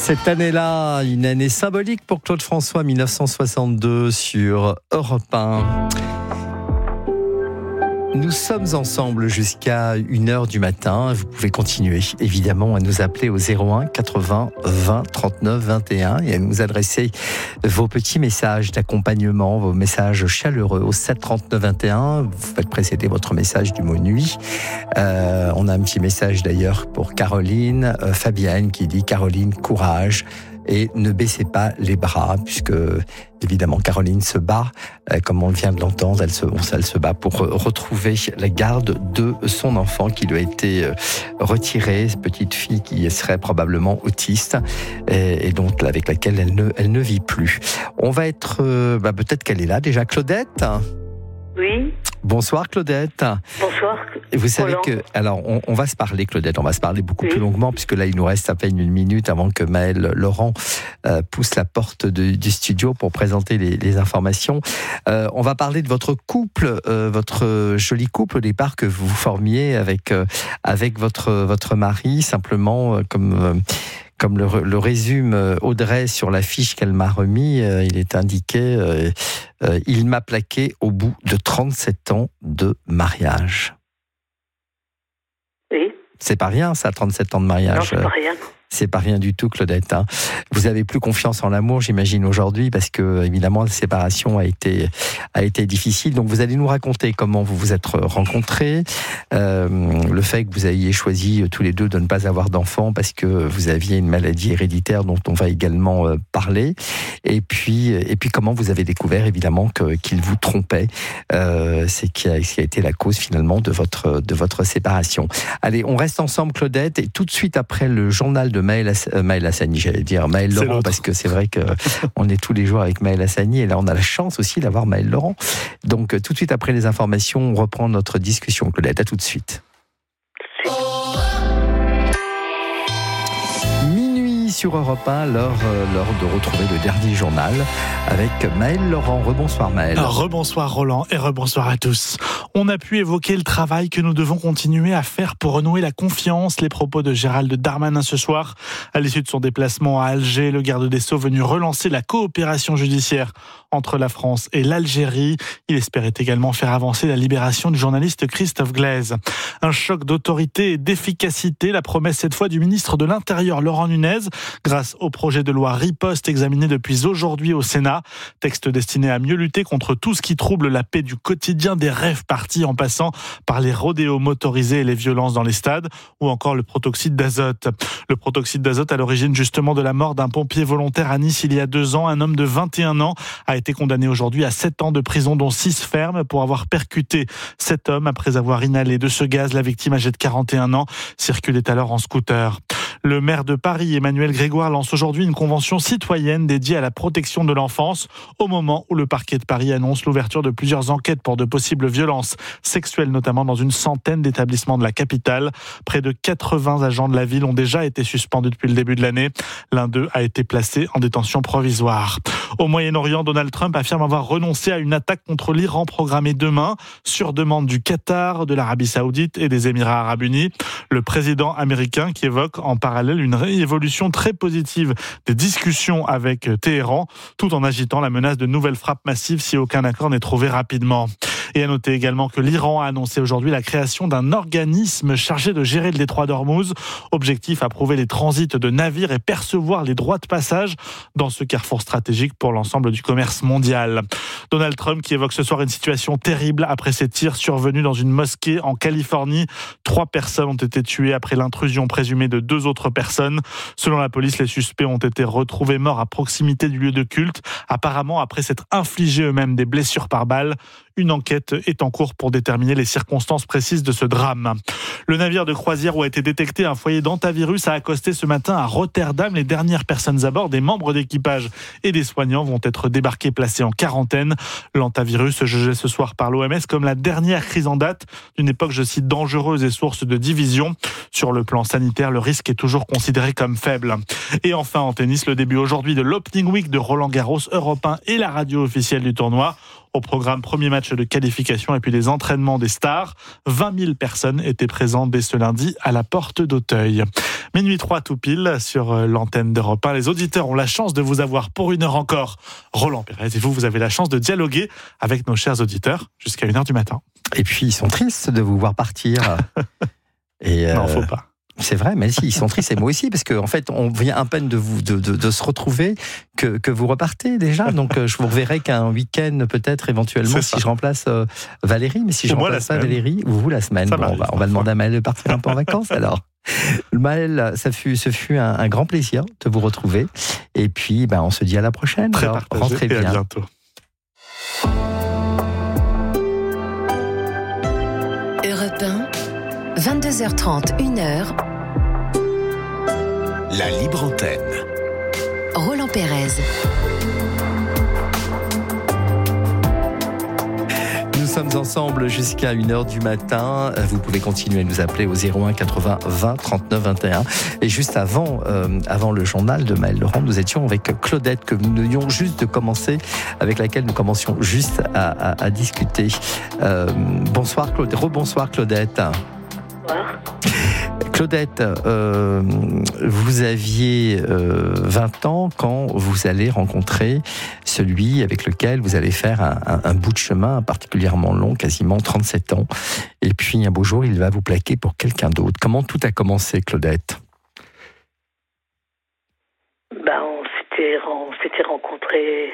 Cette année-là, une année symbolique pour Claude François, 1962 sur Europe 1. Nous sommes ensemble jusqu'à 1h du matin. Vous pouvez continuer, évidemment, à nous appeler au 01 80 20 39 21 et à nous adresser vos petits messages d'accompagnement, vos messages chaleureux au 7 39 21. Vous faites précéder votre message du mot nuit. On a un petit message d'ailleurs pour Caroline, Fabienne qui dit « Caroline, courage ». Et ne baissez pas les bras, puisque évidemment Caroline se bat, comme on vient de l'entendre, elle se bat pour retrouver la garde de son enfant qui lui a été retiré, cette petite fille qui serait probablement autiste et donc avec laquelle elle ne vit plus. On va être, peut-être qu'elle est là déjà, Claudette. Oui. Bonsoir Claudette. Bonsoir. Vous savez Roland. alors on va se parler Claudette, on va se parler beaucoup plus longuement puisque là il nous reste à peine 1 minute avant que Maël Laurent pousse la porte du studio pour présenter les informations. On va parler de votre couple, votre joli couple au départ que vous formiez avec votre mari, simplement comme le résume Audrey sur la fiche qu'elle m'a remis, il est indiqué il m'a plaqué au bout de 37 ans de mariage. Oui. C'est pas rien ça, 37 ans de mariage. Non, c'est pas rien. C'est pas rien du tout, Claudette. Vous avez plus confiance en l'amour, j'imagine, aujourd'hui, parce que, évidemment, la séparation a été difficile. Donc, vous allez nous raconter comment vous vous êtes rencontrés, le fait que vous ayez choisi tous les deux de ne pas avoir d'enfants parce que vous aviez une maladie héréditaire dont on va également parler. Et puis, comment vous avez découvert, évidemment, qu'il vous trompait. C'est qui a été la cause, finalement, de votre séparation. Allez, on reste ensemble, Claudette, et tout de suite après le journal de Maël Hassani, j'allais dire Maël Laurent, parce que c'est vrai qu'on est tous les jours avec Maël Hassani, et là on a la chance aussi d'avoir Maël Laurent. Donc tout de suite après les informations, on reprend notre discussion. Claudette, à tout de suite. Sur Europe 1, l'heure de retrouver le dernier journal avec Maël Laurent. Rebonsoir Maël. Rebonsoir Roland et rebonsoir à tous. On a pu évoquer le travail que nous devons continuer à faire pour renouer la confiance. Les propos de Gérald Darmanin ce soir. À l'issue de son déplacement à Alger, le garde des Sceaux venu relancer la coopération judiciaire entre la France et l'Algérie. Il espérait également faire avancer la libération du journaliste Christophe Glaise. Un choc d'autorité et d'efficacité, la promesse cette fois du ministre de l'Intérieur Laurent Nunez, grâce au projet de loi Riposte examiné depuis aujourd'hui au Sénat. Texte destiné à mieux lutter contre tout ce qui trouble la paix du quotidien, des rêves partis en passant par les rodéos motorisés et les violences dans les stades, ou encore le protoxyde d'azote. Le protoxyde d'azote à l'origine justement de la mort d'un pompier volontaire à Nice il y a 2 ans. Un homme de 21 ans a été condamné aujourd'hui à 7 ans de prison, dont 6 fermes, pour avoir percuté cet homme après avoir inhalé de ce gaz. La victime, âgée de 41 ans, circulait alors en scooter. Le maire de Paris, Emmanuel Grégoire, lance aujourd'hui une convention citoyenne dédiée à la protection de l'enfance, au moment où le parquet de Paris annonce l'ouverture de plusieurs enquêtes pour de possibles violences sexuelles, notamment dans une centaine d'établissements de la capitale. Près de 80 agents de la ville ont déjà été suspendus depuis le début de l'année. L'un d'eux a été placé en détention provisoire. Au Moyen-Orient, Donald Trump affirme avoir renoncé à une attaque contre l'Iran programmée demain, sur demande du Qatar, de l'Arabie Saoudite et des Émirats Arabes Unis. Le président américain qui évoque en parallèle une évolution très positive des discussions avec Téhéran, tout en agitant la menace de nouvelles frappes massives si aucun accord n'est trouvé rapidement. Et à noter également que l'Iran a annoncé aujourd'hui la création d'un organisme chargé de gérer le détroit d'Ormuz. Objectif, approuver les transits de navires et percevoir les droits de passage dans ce carrefour stratégique pour l'ensemble du commerce mondial. Donald Trump qui évoque ce soir une situation terrible après ces tirs survenus dans une mosquée en Californie. 3 personnes ont été tuées après l'intrusion présumée de 2 autres personnes. Selon la police, les suspects ont été retrouvés morts à proximité du lieu de culte, apparemment après s'être infligés eux-mêmes des blessures par balle. Une enquête est en cours pour déterminer les circonstances précises de ce drame. Le navire de croisière où a été détecté un foyer d'hantavirus a accosté ce matin à Rotterdam. Les dernières personnes à bord, des membres d'équipage et des soignants, vont être débarqués, placés en quarantaine. L'hantavirus, jugé ce soir par l'OMS comme la dernière crise en date d'une époque, je cite, dangereuse et source de division. Sur le plan sanitaire, le risque est toujours considéré comme faible. Et enfin, en tennis, le début aujourd'hui de l'Opening Week de Roland Garros, Europe 1 et la radio officielle du tournoi. Au programme, premier match de qualification et puis les entraînements des stars. 20 000 personnes étaient présentes dès ce lundi à la porte d'Auteuil. Minuit 3 tout pile sur l'antenne d'Europe 1. Les auditeurs ont la chance de vous avoir pour 1 heure encore. Roland Pérez, et vous avez la chance de dialoguer avec nos chers auditeurs jusqu'à 1h du matin. Et puis ils sont tristes de vous voir partir. Non, faut pas. C'est vrai, mais si, ils sont tristes, et moi aussi, parce qu'en fait, on vient à peine de se retrouver que vous repartez déjà. Donc, je vous reverrai qu'un week-end, peut-être, éventuellement, si je remplace Valérie. Mais si je remplace pas Valérie, ou vous la semaine, on va demander à Maëlle de partir un peu en vacances, alors. Maëlle, ce fut un grand plaisir de vous retrouver. Et puis, on se dit à la prochaine. Très alors, partagé, rentrez bien. À bientôt. Europe 1, 22h30, 1h. La libre antenne. Roland Pérez. Nous sommes ensemble jusqu'à 1h du matin. Vous pouvez continuer à nous appeler au 01 80 20 39 21. Et juste avant le journal de Maëlle Laurent, nous étions avec Claudette, que nous venions juste de commencer, avec laquelle nous commencions juste à discuter. Bonsoir Claudette. Rebonsoir Claudette. Bonsoir. Claudette, vous aviez 20 ans quand vous allez rencontrer celui avec lequel vous allez faire un bout de chemin particulièrement long, quasiment 37 ans. Et puis un beau jour, il va vous plaquer pour quelqu'un d'autre. Comment tout a commencé, Claudette ? On s'était rencontrés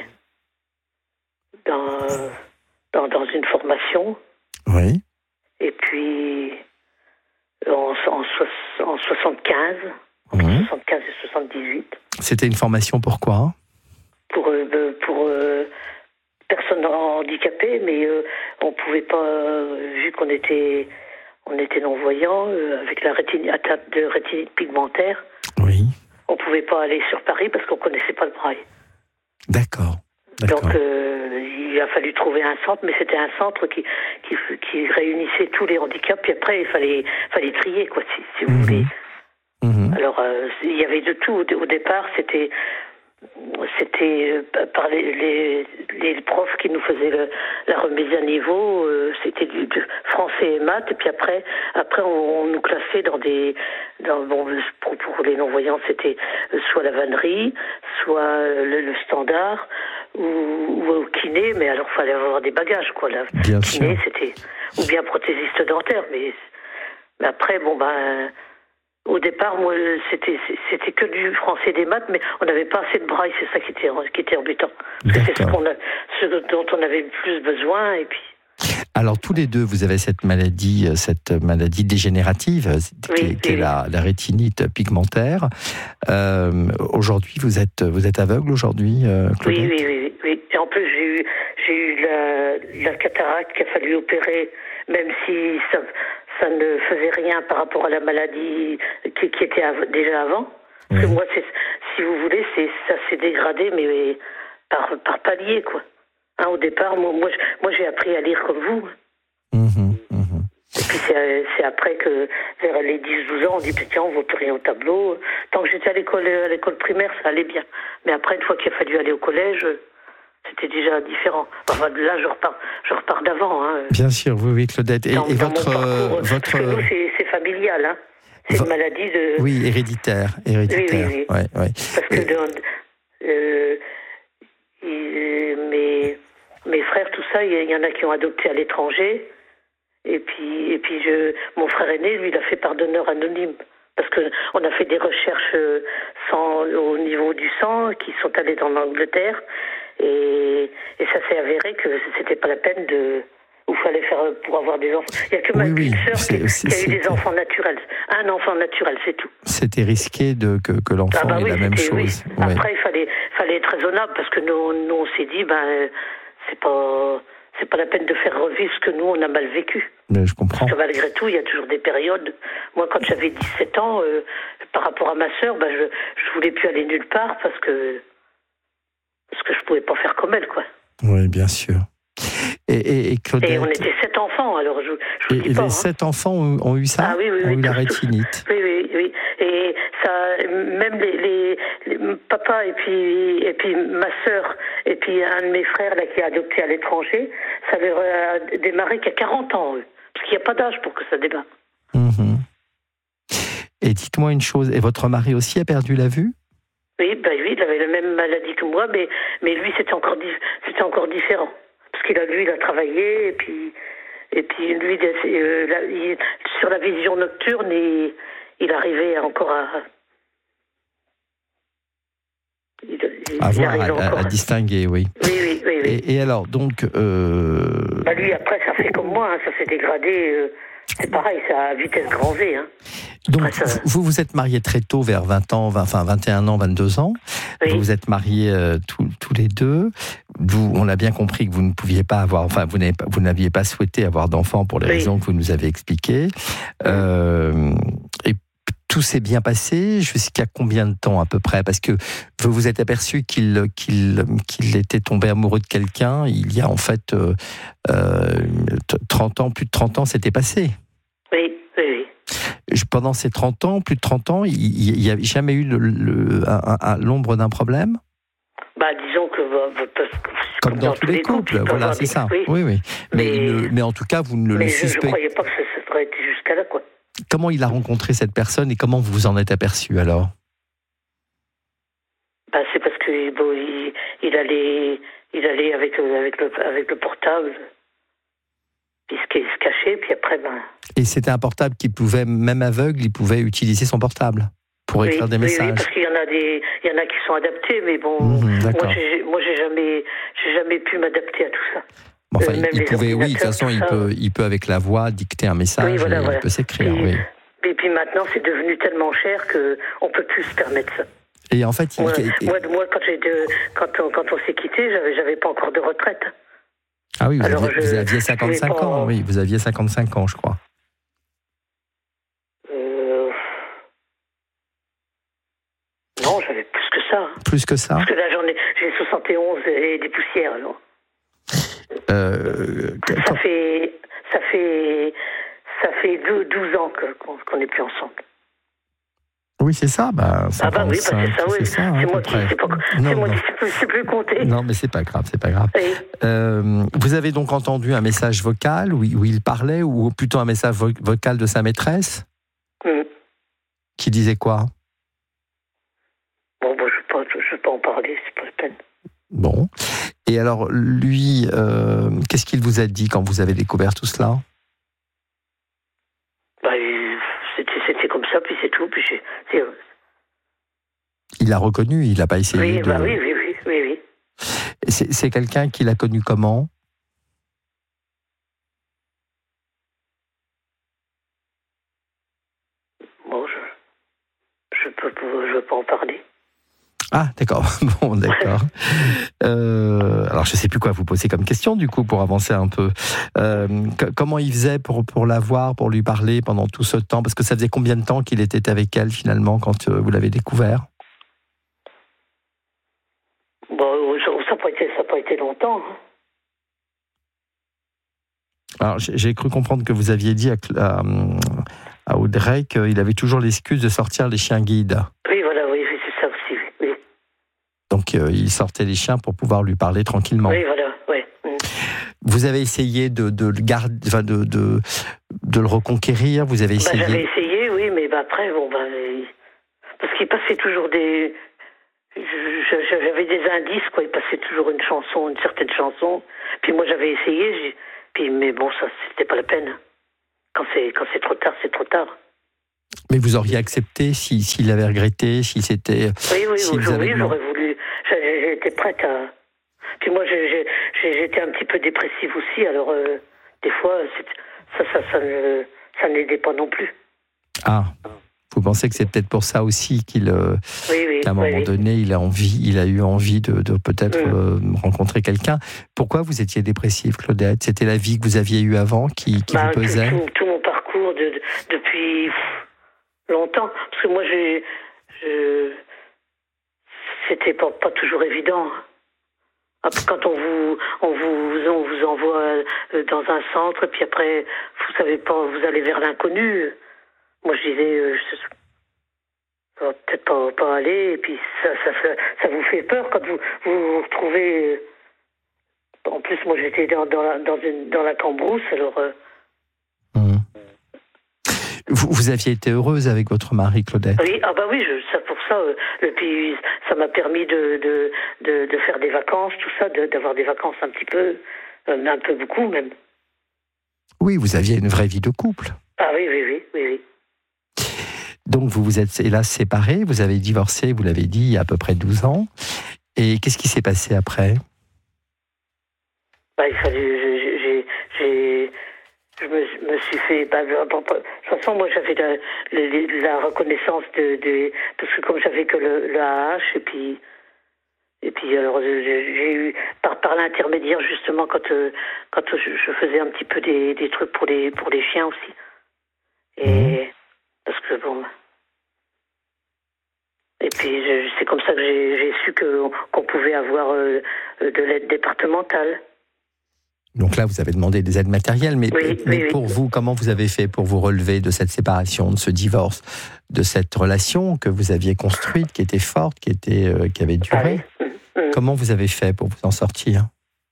dans une formation. Oui. Et puis en 75, entre 75 et 78. C'était une formation pour quoi ? Pour personnes handicapées, mais on pouvait pas, vu qu'on était non-voyants, avec la atteinte de rétinite pigmentaire. Oui. On pouvait pas aller sur Paris parce qu'on connaissait pas le braille. D'accord. Donc il a fallu trouver un centre, mais c'était un centre qui réunissait tous les handicaps. Puis après, il fallait trier, quoi, si vous voulez. Alors il y avait de tout. Au départ, c'était par les profs qui nous faisaient la remise à niveau. C'était du français et maths. Et puis après on nous classait pour les non-voyants, c'était soit la vannerie, soit le standard, ou au kiné. Mais alors fallait avoir des bagages, quoi. La bien kiné, sûr. c'était ou bien prothésiste dentaire. Mais après, au départ, moi, c'était que du français et des maths, mais on n'avait pas assez de braille, c'est ça qui était embêtant. C'était ce dont on avait le plus besoin, et puis... Alors, tous les deux, vous avez cette maladie dégénérative, qui est la rétinite pigmentaire. Aujourd'hui, vous êtes aveugle aujourd'hui, Claudette ? Oui. Et en plus, j'ai eu la cataracte qu'il a fallu opérer, même si ça ne faisait rien par rapport à la maladie qui était déjà avant. Parce que moi, si vous voulez, ça s'est dégradé, mais par palier, quoi. Au départ, moi j'ai appris à lire comme vous. Et puis c'est après que, vers les 10-12 ans, on dit, tiens, on ne voit plus rien au tableau. Tant que j'étais à l'école primaire, ça allait bien. Mais après, une fois qu'il a fallu aller au collège, c'était déjà différent. Enfin, là, je repars d'avant. Bien sûr, oui, Claudette. Et votre parcours, parce que nous, c'est familial. C'est une maladie de... Oui, héréditaire. Oui. Ouais. Parce que mes frères, tout ça, il y en a qui ont adopté à l'étranger. Et puis mon frère aîné, lui, il a fait par donneur anonyme. Parce qu'on a fait des recherches au niveau du sang, qui sont allés dans l'Angleterre. Et ça s'est avéré que c'était pas la peine où il fallait faire pour avoir des enfants. Il n'y a que ma petite sœur qui a eu des enfants naturels. Un enfant naturel, c'est tout. C'était risqué que l'enfant ait la même chose. Oui. Après, il fallait être raisonnable, parce que nous on s'est dit, c'est pas la peine de faire revivre ce que nous, on a mal vécu. Mais je comprends. Parce que malgré tout, il y a toujours des périodes. Moi, quand j'avais 17 ans, par rapport à ma sœur, je voulais plus aller nulle part parce que je pouvais pas faire comme elle, quoi. Oui, bien sûr. Et Claudette... Et on était 7 enfants, alors je vous dis pas. Les 7 enfants ont eu ça? Ah oui, ont eu la rétinite. Oui. Et ça, même les papa et puis ma sœur et puis un de mes frères là qui a adopté à l'étranger, ça avait démarré qu'à 40 ans, eux. Parce qu'il n'y a pas d'âge pour que ça démarre. Mhm. Et dites-moi une chose, et votre mari aussi a perdu la vue? Oui, oui, il avait la même maladie que moi, mais lui c'était encore différent. Parce qu'il a travaillé et puis lui sur la vision nocturne, il arrivait encore à distinguer, oui. Oui. Et alors, donc... lui, après, ça fait comme moi, hein, ça s'est dégradé. C'est pareil, c'est à vitesse grand V. Hein. Donc, après, vous vous êtes mariés très tôt, vers 20 ans, 21 ans, 22 ans. Oui. Vous vous êtes mariés tous les deux. On a bien compris que vous ne pouviez pas avoir... Enfin, vous n'aviez pas souhaité avoir d'enfants pour les raisons que vous nous avez expliquées. Et tout s'est bien passé jusqu'à combien de temps à peu près? Parce que vous vous êtes aperçu qu'il était tombé amoureux de quelqu'un il y a en fait 30 ans, plus de 30 ans, c'était passé. Oui. Pendant ces 30 ans, plus de 30 ans, il n'y a jamais eu l'ombre d'un problème? Disons que... Comme dans tous les couples, voilà, c'est ça. Oui. Mais en tout cas, vous ne le suspectez... Je ne croyais pas que ça aurait été jusqu'à là, quoi. Comment il a rencontré cette personne et comment vous vous en êtes aperçu alors? C'est parce que il allait avec le portable, il se cachait, puis après Et c'était un portable qui pouvait, même aveugle, il pouvait utiliser son portable pour écrire des messages. Oui, parce qu'il y en a qui sont adaptés, mais bon, moi j'ai jamais pu m'adapter à tout ça. Enfin, il pouvait, oui, de toute façon, il peut avec la voix dicter un message, il peut s'écrire, oui. Et puis maintenant, c'est devenu tellement cher qu'on ne peut plus se permettre ça. Et en fait, moi quand on s'est quittés, j'avais pas encore de retraite. Ah oui, vous aviez 55 ans, oui, vous aviez 55 ans, je crois. Non, j'avais plus que ça. Plus que ça? Parce que là, j'ai 71 et des poussières, alors. Ça fait 12 ans qu'on n'est plus ensemble. Oui, c'est ça. Oui, c'est ça, oui. C'est moi qui sais plus compter. Non, mais c'est pas grave. Oui. Vous avez donc entendu un message vocal où il parlait, ou plutôt un message vocal de sa maîtresse qui disait quoi? Bon, je vais pas en parler, c'est pas la peine. Bon. Et alors, lui, qu'est-ce qu'il vous a dit quand vous avez découvert tout cela? C'était comme ça, puis c'est tout. Puis il a reconnu, il n'a pas essayé de... Oui. C'est quelqu'un qui l'a connu comment? Bon, je peux pas en parler. Ah, d'accord. Bon, d'accord. Alors, je ne sais plus quoi vous poser comme question, du coup, pour avancer un peu. Comment il faisait pour la voir, pour lui parler pendant tout ce temps? Parce que ça faisait combien de temps qu'il était avec elle, finalement, quand vous l'avez découvert? Ça n'a pas été longtemps. Alors, j'ai cru comprendre que vous aviez dit à Audrey qu'il avait toujours l'excuse de sortir les chiens guides. Oui, voilà, oui, c'est ça aussi, oui. Donc, il sortait les chiens pour pouvoir lui parler tranquillement. Oui, voilà, oui. Vous avez essayé de le garder, enfin de le reconquérir. Vous avez essayé. J'avais essayé, oui, mais après, parce qu'il passait toujours des. J'avais des indices, quoi. Il passait toujours une certaine chanson. Puis moi, j'avais essayé. Mais bon, ça, c'était pas la peine. Quand c'est trop tard, c'est trop tard. Mais vous auriez accepté s'il avait regretté, si c'était... Oui, j'aurais voulu. J'étais prête à... Puis moi, j'étais un petit peu dépressive aussi, alors des fois, ça n'aidait pas non plus. Ah, vous pensez que c'est peut-être pour ça aussi qu'à un moment donné, il a eu envie de peut-être rencontrer quelqu'un. Pourquoi vous étiez dépressive, Claudette? C'était la vie que vous aviez eue avant qui vous pesait? Tout mon parcours depuis longtemps. Parce que moi, c'était pas toujours évident. Quand on vous envoie dans un centre, puis après, vous savez pas, vous allez vers l'inconnu. Moi, je disais, peut-être pas aller. Et puis ça vous fait peur quand vous vous retrouvez. En plus, moi, j'étais dans la cambrousse, alors. Vous aviez été heureuse avec votre mari, Claudette? Oui, oui, ça pour ça. Et puis ça m'a permis de faire des vacances, tout ça, d'avoir des vacances un petit peu, un peu beaucoup même. Oui, vous aviez une vraie vie de couple. Ah oui. Donc vous vous êtes hélas séparés, vous avez divorcé, vous l'avez dit, il y a à peu près 12 ans. Et qu'est-ce qui s'est passé après? Il fallait, je me suis fait. De toute façon, moi, j'avais la reconnaissance parce que comme j'avais que le AH, et puis alors j'ai eu par l'intermédiaire justement quand je faisais un petit peu des trucs pour les chiens aussi. Et parce que bon. Et puis c'est comme ça que j'ai su qu'on pouvait avoir de l'aide départementale. Donc là, vous avez demandé des aides matérielles, mais pour vous, comment vous avez fait pour vous relever de cette séparation, de ce divorce, de cette relation que vous aviez construite, qui était forte, qui avait duré? Comment vous avez fait pour vous en sortir?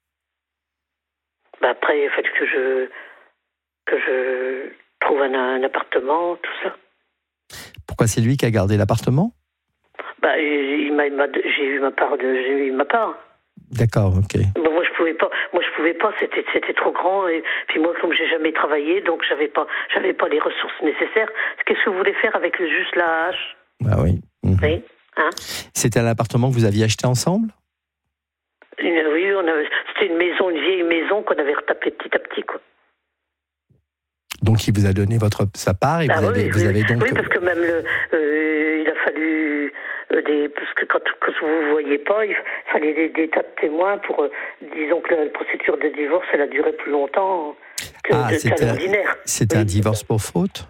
Après, il a fallu que je trouve un appartement, tout ça. Pourquoi c'est lui qui a gardé l'appartement? J'ai eu ma part. D'accord, ok. Moi je pouvais pas, c'était trop grand, et puis moi comme j'ai jamais travaillé, donc j'avais pas les ressources nécessaires. Qu'est-ce que vous voulez faire avec juste la hache? Ah oui. Oui, hein? C'était un appartement que vous aviez acheté ensemble? Oui, c'était une vieille maison qu'on avait retapée petit à petit, quoi. Donc il vous a donné sa part et vous avez donc... Oui, parce que même il a fallu parce que quand vous ne voyez pas, il fallait des tas de témoins pour... disons que la procédure de divorce, elle a duré plus longtemps qu'à l'ordinaire. C'était un divorce pour faute?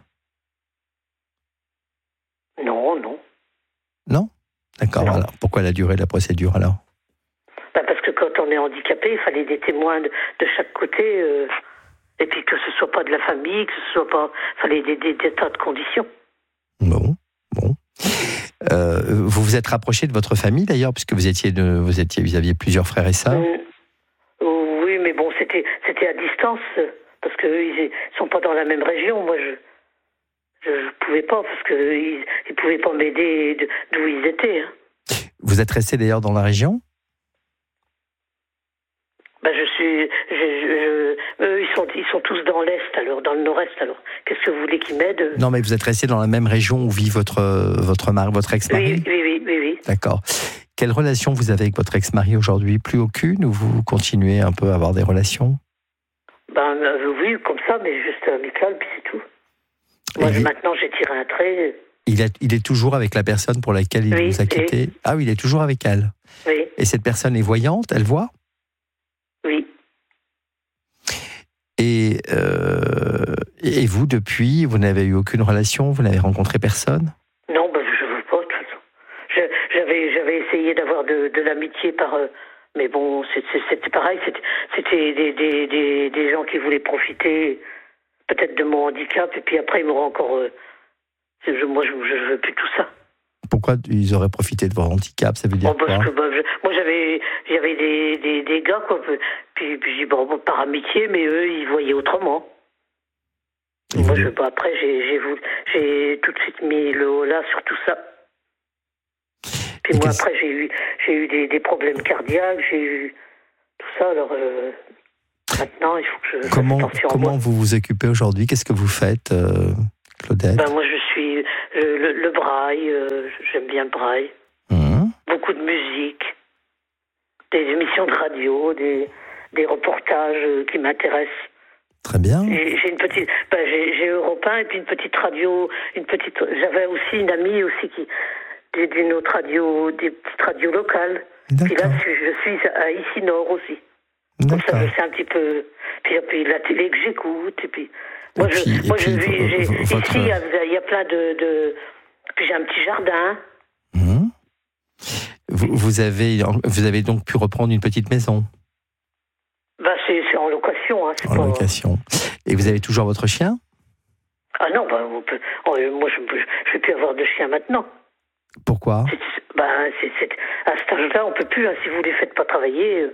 Non. Non? D'accord, non. Alors pourquoi la durée de la procédure alors? Parce que quand on est handicapé, il fallait des témoins de chaque côté... Et puis que ce soit pas de la famille, que ce soit pas... Il fallait des tas de conditions. Bon. Vous vous êtes rapproché de votre famille d'ailleurs, puisque vous aviez plusieurs frères et sœurs? Oui, mais bon, c'était à distance, parce qu'eux, ils sont pas dans la même région. Moi, je pouvais pas, parce qu'ils pouvaient pas m'aider d'où ils étaient. Hein. Vous êtes resté d'ailleurs dans la région? Eux, ils sont tous dans l'Est, alors, dans le Nord-Est, alors. Qu'est-ce que vous voulez qu'ils m'aident? Non, mais vous êtes resté dans la même région où vit votre ex-mari? Oui. D'accord. Quelle relation vous avez avec votre ex-mari aujourd'hui? Plus aucune, ou vous continuez un peu à avoir des relations? Oui, comme ça, mais juste amical, puis c'est tout. Moi, maintenant, j'ai tiré un trait. Il est toujours avec la personne pour laquelle il vous a quitté? Ah oui, il est toujours avec elle? Oui. Et cette personne est voyante? Elle voit? Oui. Et vous, depuis, vous n'avez eu aucune relation? Vous n'avez rencontré personne? Non, je veux pas, de toute façon. J'avais essayé d'avoir de l'amitié mais bon, c'était pareil, c'était des gens qui voulaient profiter peut-être de mon handicap, et puis après ils m'auront encore... moi, je veux plus tout ça. Pourquoi ils auraient profité de votre handicap? Ça veut dire quoi? Parce que moi j'avais des gars, quoi, puis je dis par amitié, mais eux ils voyaient autrement. Moi après j'ai tout de suite mis le haut là sur tout ça. Puis moi après j'ai eu des problèmes cardiaques, j'ai eu tout ça, alors maintenant il faut que je fasse attention. Comment vous vous occupez aujourd'hui? Qu'est-ce que vous faites, Claudette? Moi je suis le braille, j'aime bien le braille. Beaucoup de musique, des émissions de radio, des reportages qui m'intéressent. Très bien. J'ai une petite, j'ai Europe 1 et puis une petite radio, j'avais aussi une amie aussi d'une autre radio, des petites radios locales. Puis là, je suis à Ici Nord aussi. Comme ça, je sais un petit peu. Puis la télé que j'écoute, et puis ici, il y a plein de. Puis j'ai un petit jardin. Vous avez donc pu reprendre une petite maison? C'est en location. Hein, location. Et vous avez toujours votre chien? Ah non, moi je ne vais plus avoir de chien maintenant. Pourquoi ? À cet âge-là, on peut plus. Hein, si vous les faites pas travailler.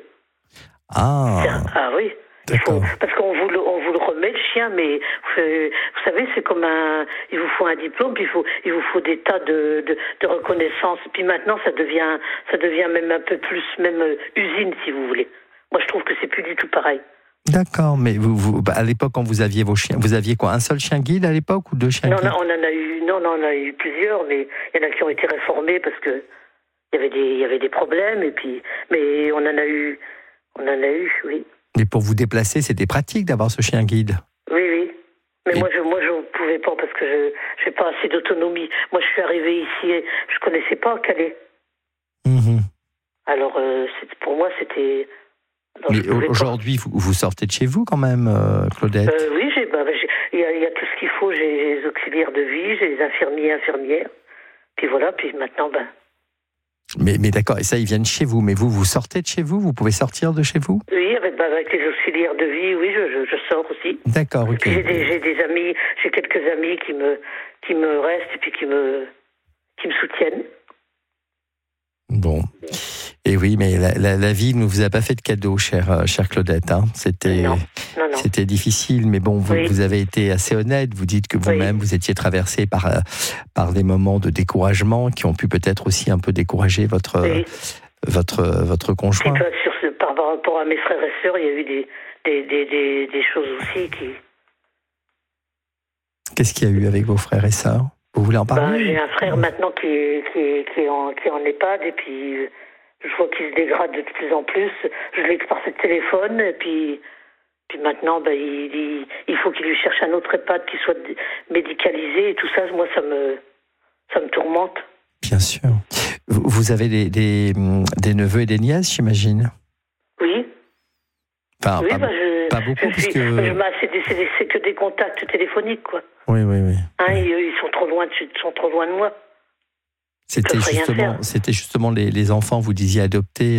Ah oui. Parce qu'on vous le remet le chien, mais vous savez, c'est comme il vous faut un diplôme, puis il vous faut des tas de reconnaissance. Puis maintenant, ça devient même un peu plus, même usine, si vous voulez. Moi, je trouve que c'est plus du tout pareil. D'accord, mais à l'époque, quand vous aviez vos chiens, vous aviez quoi, un seul chien guide à l'époque ou deux chiens guides ? On en a eu plusieurs, mais il y en a qui ont été réformés parce que il y avait des problèmes, mais on en a eu, oui. Et pour vous déplacer, c'était pratique d'avoir ce chien guide ? Oui. Mais moi, je ne pouvais pas parce que je n'ai pas assez d'autonomie. Moi, je suis arrivée ici et je ne connaissais pas Calais. Mmh. Alors, pour moi, c'était... Mais aujourd'hui, vous sortez de chez vous quand même, Claudette ? Oui, il y a tout ce qu'il faut. J'ai les auxiliaires de vie, j'ai les infirmières. Puis voilà, puis maintenant, Mais d'accord, et ça, ils viennent chez vous. Mais vous sortez de chez vous ? Vous pouvez sortir de chez vous ? Oui, avec les auxiliaires de vie, oui, je sors aussi. D'accord, ok. J'ai des amis, j'ai quelques amis qui me restent et puis qui me soutiennent. Bon. Et oui, mais la vie ne vous a pas fait de cadeau, chère Claudette. Hein. Non. C'était difficile, mais bon, vous avez été assez honnête. Vous dites que vous-même, vous étiez traversée par des moments de découragement qui ont pu peut-être aussi un peu décourager votre conjoint. Par rapport à mes frères et sœurs, il y a eu des choses aussi qui... Qu'est-ce qu'il y a eu avec vos frères et sœurs ? Vous voulez en parler ? J'ai un frère maintenant qui est en EHPAD et puis je vois qu'il se dégrade de plus en plus. Je l'ai par ce téléphone et puis maintenant il faut qu'il lui cherche un autre EHPAD qui soit médicalisé et tout ça. Moi ça me tourmente. Bien sûr. Vous avez des neveux et des nièces, j'imagine ? Oui. Enfin, pas beaucoup, puisque... C'est que des contacts téléphoniques, quoi. Oui. Ils sont trop loin de moi. C'était justement les enfants, vous disiez adoptés,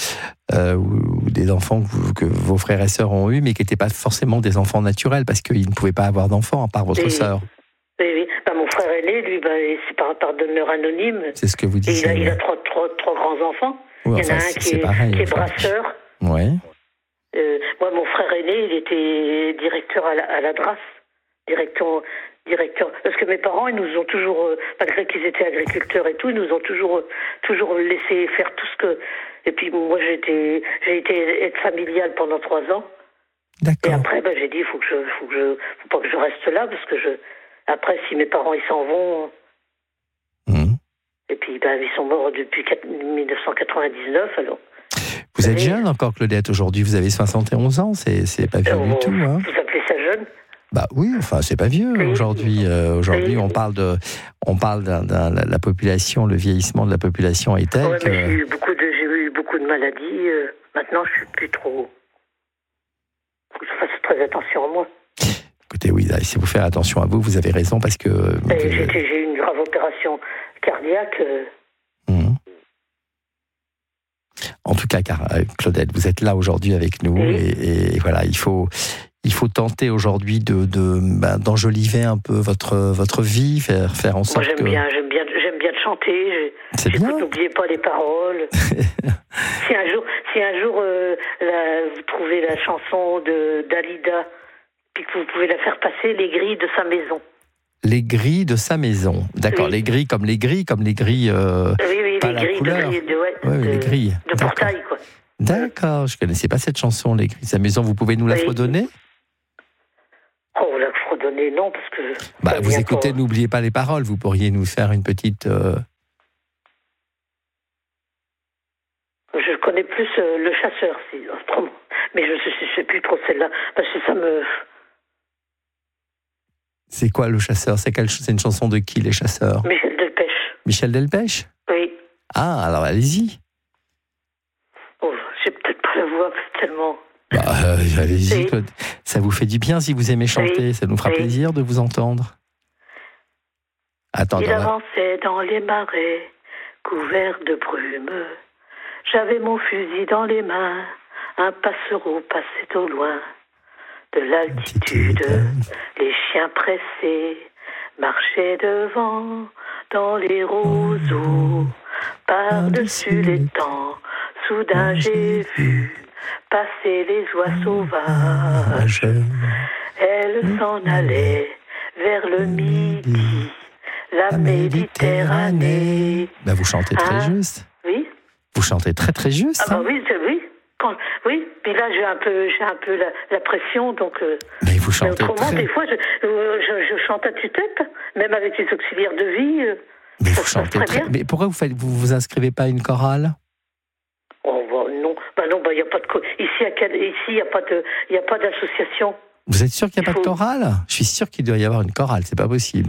ou des enfants que vos frères et sœurs ont eus, mais qui n'étaient pas forcément des enfants naturels, parce qu'ils ne pouvaient pas avoir d'enfants, à part votre sœur. Oui. Mon frère aîné, lui, c'est par demeure anonyme. C'est ce que vous disiez. Il a trois grands-enfants. Oui, il y en a un qui est brasseur. Oui. Moi, mon frère aîné, il était directeur à la DRAS. Directeur. Parce que mes parents, ils nous ont toujours, malgré qu'ils étaient agriculteurs et tout, ils nous ont toujours laissé faire tout ce que... Et puis moi, j'ai été aide familiale pendant 3 ans. D'accord. Et après, j'ai dit, faut pas que je reste là, parce que après, si mes parents, ils s'en vont... Et puis, ils sont morts depuis 1999, alors... Vous êtes jeune encore, Claudette, aujourd'hui, vous avez 71 ans, c'est pas vieux du tout. Hein. Vous appelez ça jeune ? Oui, enfin, c'est pas vieux aujourd'hui. Aujourd'hui, on parle de la population, le vieillissement de la population est tel que... J'ai eu beaucoup de maladies. Maintenant, je suis plus trop... Faut que je fasse très attention à moi. Écoutez, oui, si vous faites attention à vous, vous avez raison, parce que... J'ai eu une grave opération cardiaque. En tout cas, Claudette, vous êtes là aujourd'hui avec nous, et voilà, il faut tenter aujourd'hui d'enjoliver un peu votre vie, faire en sorte que... Moi, j'aime bien chanter. C'est bien. N'oubliez pas les paroles. Si un jour vous trouvez la chanson de Dalida, puis que vous pouvez la faire passer, Les grilles de sa maison. Les grilles de sa maison. D'accord, les grilles comme les grilles, pas les grilles couleur. Les grilles de portail, quoi. D'accord, je ne connaissais pas cette chanson, Les grilles de sa maison. Vous pouvez nous la fredonner ? Oh, la fredonner, non, parce que... vous écoutez, n'oubliez pas les paroles. Vous pourriez nous faire une petite... Je connais plus Le Chasseur, autrement. Mais je ne sais plus trop celle-là, parce que ça me... C'est quoi Le Chasseur ? C'est une chanson de qui, Les Chasseurs ? Michel Delpech. Michel Delpech ? Oui. Ah, alors allez-y. Oh, j'ai peut-être pas la voix tellement... Allez-y, Claude. Ça vous fait du bien si vous aimez chanter, ça nous fera plaisir de vous entendre. Il avançait dans les marais, couverts de brume. J'avais mon fusil dans les mains, un passereau passait au loin. De l'altitude, les chiens pressés marchaient devant. dans les roseaux, par-dessus l'étang, soudain j'ai vu passer les oies sauvages. Elle s'en allait vers le midi, la Méditerranée. Ben, vous chantez très juste. Oui. Vous chantez très très juste. Ah bah oui, oui. Oui, puis là j'ai un peu la pression, donc. Mais vous chantez autrement, très... des fois, je chante à tue-tête, même avec les auxiliaires de vie. Mais ça vous se passe chantez très très... bien. Mais pourquoi vous inscrivez pas à une chorale? Oh non, il y a pas de ici il y a pas d'association. Vous êtes sûr qu'il n'y a pas de chorale? Je suis sûr qu'il doit y avoir une chorale, c'est pas possible.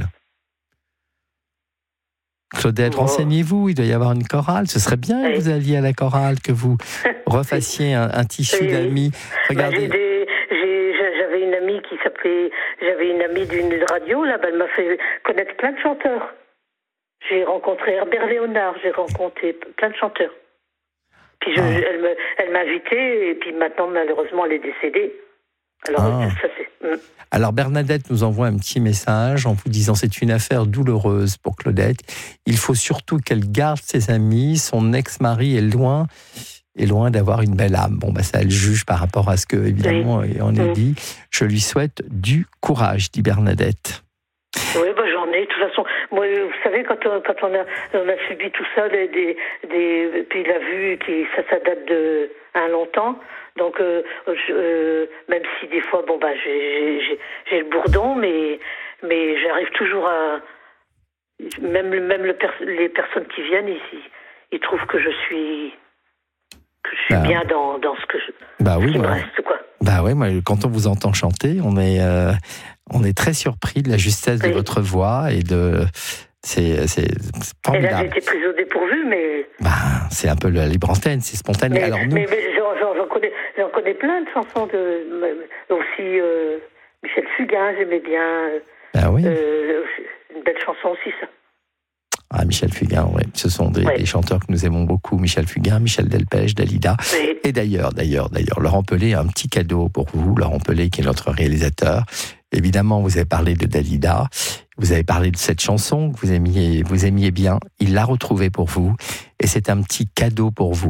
Claudette, renseignez-vous, il doit y avoir une chorale. Ce serait bien que vous alliez à la chorale, que vous refassiez un tissu d'amis. Regardez. J'avais une amie j'avais une amie d'une radio, là, elle m'a fait connaître plein de chanteurs. J'ai rencontré Herbert Léonard, j'ai rencontré plein de chanteurs. Puis elle m'a invitée, et puis maintenant, malheureusement, elle est décédée. Alors, ça c'est... Alors Bernadette nous envoie un petit message en vous disant c'est une affaire douloureuse pour Claudette. Il faut surtout qu'elle garde ses amis. Son ex-mari est loin d'avoir une belle âme. Bon, ça elle juge par rapport à ce que évidemment on est dit. Je lui souhaite du courage, dit Bernadette. Oui, j'en ai. De toute façon, moi, vous savez, quand on a subi tout ça, puis la vue, ça date de longtemps. Donc, même si des fois, j'ai le bourdon, mais j'arrive toujours à... Même les personnes qui viennent ici, ils trouvent que je suis bien dans ce que qui me reste, quoi. Oui, moi, quand on vous entend chanter, on est très surpris de la justesse de votre voix et c'est formidable. Et là, j'ai été prise au dépourvu, mais... c'est un peu la libre antenne, c'est spontané. Alors nous... mais j'en connais plein de chansons aussi Michel Fugain, j'aimais bien. Une belle chanson aussi, ça. Michel Fugain, oui. Ce sont des chanteurs que nous aimons beaucoup. Michel Fugain, Michel Delpech, Dalida. Oui. Et d'ailleurs, Laurent Pelé a un petit cadeau pour vous. Laurent Pelé, qui est notre réalisateur. Évidemment, vous avez parlé de Dalida. Vous avez parlé de cette chanson que vous aimiez bien. Il l'a retrouvée pour vous. Et c'est un petit cadeau pour vous.